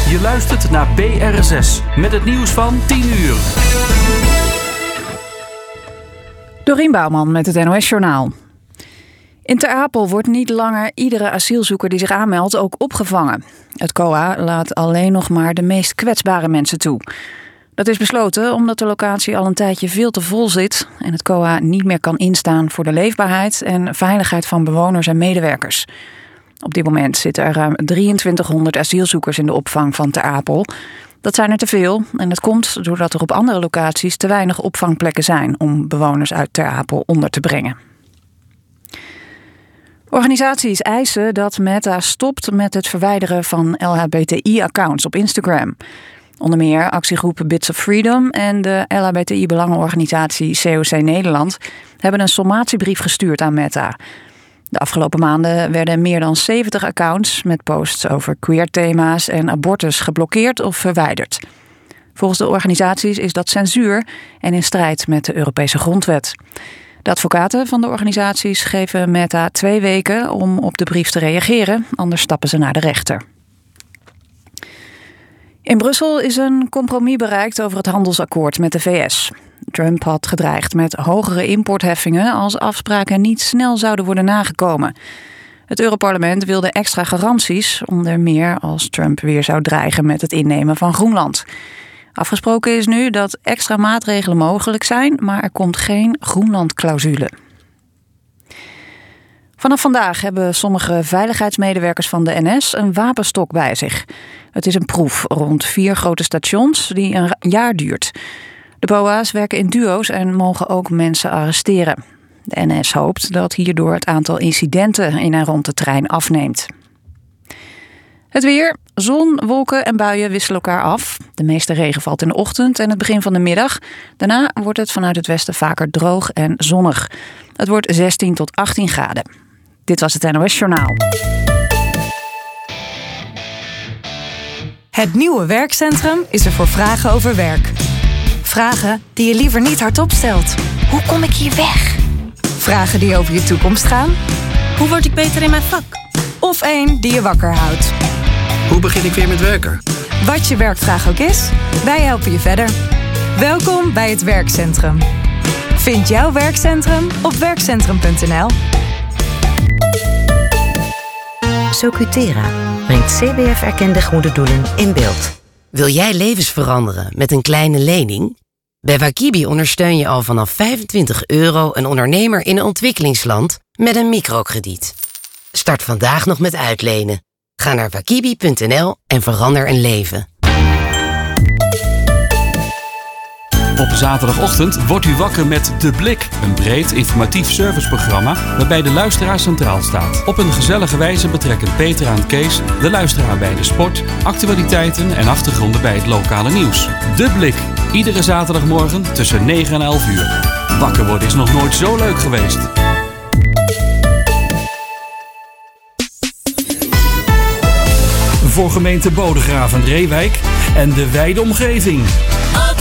Je luistert naar BRSS met het nieuws van 10 uur. Dorien Bouwman met het NOS-journaal. In Ter Apel wordt niet langer iedere asielzoeker die zich aanmeldt ook opgevangen. Het COA laat alleen nog maar de meest kwetsbare mensen toe. Dat is besloten omdat de locatie al een tijdje veel te vol zit en het COA niet meer kan instaan voor de leefbaarheid en veiligheid van bewoners en medewerkers. Op dit moment zitten er ruim 2300 asielzoekers in de opvang van Ter Apel. Dat zijn er te veel en dat komt doordat er op andere locaties te weinig opvangplekken zijn om bewoners uit Ter Apel onder te brengen. Organisaties eisen dat Meta stopt met het verwijderen van LHBTI-accounts op Instagram. Onder meer actiegroep Bits of Freedom en de LHBTI-belangenorganisatie COC Nederland hebben een sommatiebrief gestuurd aan Meta. De afgelopen maanden werden meer dan 70 accounts met posts over queer-thema's en abortus geblokkeerd of verwijderd. Volgens de organisaties is dat censuur en in strijd met de Europese grondwet. De advocaten van de organisaties geven Meta 2 weken om op de brief te reageren, anders stappen ze naar de rechter. In Brussel is een compromis bereikt over het handelsakkoord met de VS. Trump had gedreigd met hogere importheffingen als afspraken niet snel zouden worden nagekomen. Het Europarlement wilde extra garanties, onder meer als Trump weer zou dreigen met het innemen van Groenland. Afgesproken is nu dat extra maatregelen mogelijk zijn, maar er komt geen Groenland-clausule. Vanaf vandaag hebben sommige veiligheidsmedewerkers van de NS een wapenstok bij zich. Het is een proef rond 4 grote stations die een jaar duurt. De BOA's werken in duo's en mogen ook mensen arresteren. De NS hoopt dat hierdoor het aantal incidenten in en rond de trein afneemt. Het weer, zon, wolken en buien wisselen elkaar af. De meeste regen valt in de ochtend en het begin van de middag. Daarna wordt het vanuit het westen vaker droog en zonnig. Het wordt 16 tot 18 graden. Dit was het NOS Journaal. Het nieuwe werkcentrum is er voor vragen over werk. Vragen die je liever niet hardop stelt. Hoe kom ik hier weg? Vragen die over je toekomst gaan. Hoe word ik beter in mijn vak? Of één die je wakker houdt. Hoe begin ik weer met werken? Wat je werkvraag ook is, wij helpen je verder. Welkom bij het werkcentrum. Vind jouw werkcentrum op werkcentrum.nl. Socutera brengt CBF-erkende goede doelen in beeld. Wil jij levens veranderen met een kleine lening? Bij Wakibi ondersteun je al vanaf €25 een ondernemer in een ontwikkelingsland met een microkrediet. Start vandaag nog met uitlenen. Ga naar wakibi.nl en verander een leven. Op zaterdagochtend wordt u wakker met De Blik. Een breed informatief serviceprogramma waarbij de luisteraar centraal staat. Op een gezellige wijze betrekken Petra en Kees de luisteraar bij de sport, actualiteiten en achtergronden bij het lokale nieuws. De Blik. Iedere zaterdagmorgen tussen 9 en 11 uur. Wakker worden is nog nooit zo leuk geweest. Voor gemeente Bodegraven-Reewijk en de wijde omgeving.